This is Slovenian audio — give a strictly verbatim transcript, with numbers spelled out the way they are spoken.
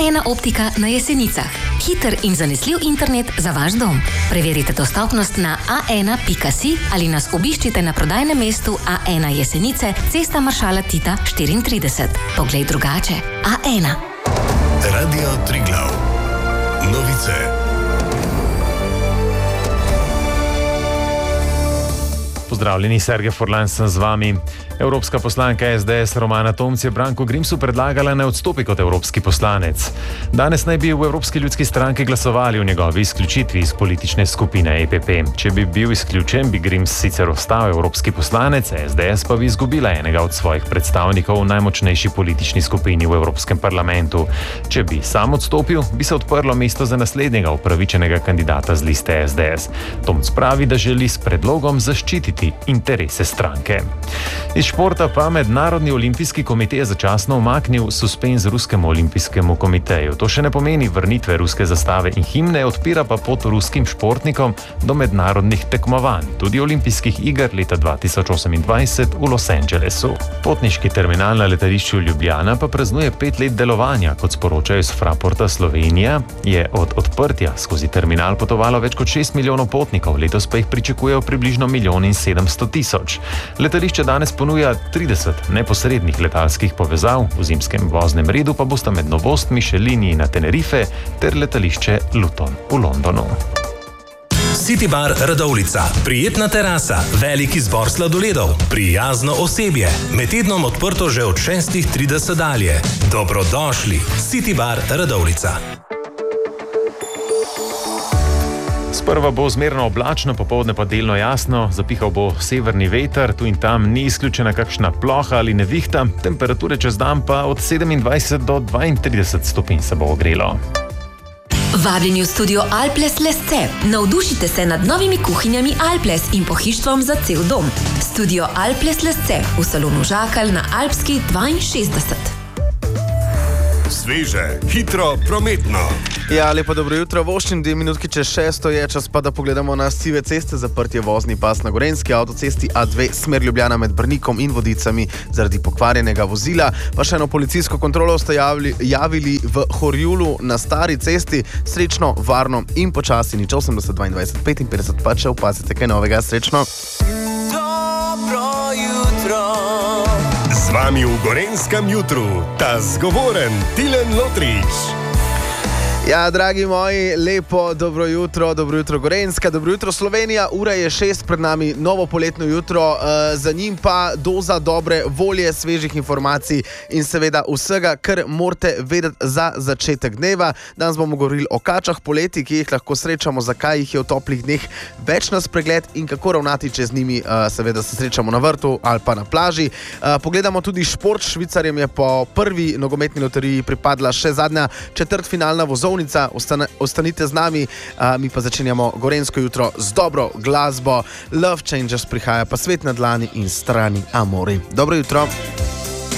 ena optika na Jesenicah. Hiter in zanesljiv internet za vaš dom. Preverite dostopnost na a ena pika si ali nas obiščite na prodajnem mestu A ena Jesenice, cesta Maršala Tita štiriintrideset. Poglej drugače. A ena. Radio Triglav. Novice. Pozdravljeni, Sergej Furlan sem z vami. Evropska poslanka es de es Romana Tomc je Branku Grimsu predlagala, naj odstopi kot evropski poslanec. Danes naj bi v Evropski ljudski stranki glasovali o njegovi izključitvi iz politične skupine E Pe Pe. Če bi bil izključen, bi Grims sicer ostal evropski poslanec, es de es pa bi izgubila enega od svojih predstavnikov v najmočnejši politični skupini v Evropskem parlamentu. Če bi sam odstopil, bi se odprlo mesto za naslednjega upravičenega kandidata z liste es de es. Tomc pravi, da želi s predlogom zaščititi interese stranke. Iz športa pa Mednarodni olimpijski komitej je začasno umaknil suspenz Ruskemu olimpijskemu komiteju. To še ne pomeni vrnitve ruske zastave in himne, odpira pa pot ruskim športnikom do mednarodnih tekmovanj, tudi olimpijskih iger leta dva tisoč osemindvajset v Los Angelesu. Potniški terminal na letališču Ljubljana pa praznuje pet let delovanja. Kot sporočajo iz Fraporta Slovenija, je od odprtja skozi terminal potovalo več kot šest milijonov potnikov, letos pa jih pričakujejo približno milijon in sedemsto tisoč. Letališče danes ponuja trideset neposrednih letalskih povezav, v zimskem voznem redu pa bosta med novostmi še liniji na Tenerife ter letališče Luton v Londonu. City Bar Radovljica. Prijetna terasa, velik izbor sladoledov, prijazno osebje. Med tednom odprto že od šestih trideset dalje. Dobrodošli. City Bar Radovljica. Sprva bo zmerno oblačno, popoldne pa delno jasno, zapihal bo severni veter, tu in tam ni izključena kakšna ploha ali nevihta, temperature čez dan pa od sedemindvajset do dvaintrideset stopinj se bo ogrelo. Vabljeni v studio Alples Lesce. Navdušite se nad novimi kuhinjami Alples in pohištvom za cel dom. Studio Alples Lesce v salonu Žakalj na Alpski dvainšestdeset. Sveže, hitro, prometno. Ja, lepo dobro jutro. Voščim dve minutki čez šesto je čas pa, da pogledamo na sive ceste. Zaprt je vozni pas na Gorenjski avtocesti A dve, smer Ljubljana med Brnikom in Vodicami zaradi pokvarjenega vozila. Pa še eno policijsko kontrolo ste javili, javili v Horjulu na stari cesti. Srečno, varno in počasi. Nič osemdeset dvaindvajset petinpetdeset, pa če opazite kaj novega, srečno. Dobro jutro. Z vami v Gorenjskem jutru ta zgovoren Tilen Lotrič. Ja, dragi moji, lepo dobro jutro, dobro jutro Gorenjska, dobro jutro Slovenija, ura je šest, pred nami novo poletno jutro, e, za njim pa doza dobre volje, svežih informacij in seveda vsega, kar morate vedeti za začetek dneva. Danes bomo govorili o kačah poleti, ki jih lahko srečamo, zakaj jih je v toplih dneh več na spregled in kako ravnati, če z njimi e, seveda se srečamo na vrtu ali pa na plaži. E, pogledamo tudi šport, Švicarjem je po prvi nogometni loteriji pripadla še zadnja četrtfinalna vozovnica. Ostane, ostanite z nami, a, mi pa začenjamo Gorenjsko jutro z dobro glasbo. Love Changers prihaja pa Svet na dlani in Strani Amori. Dobro jutro.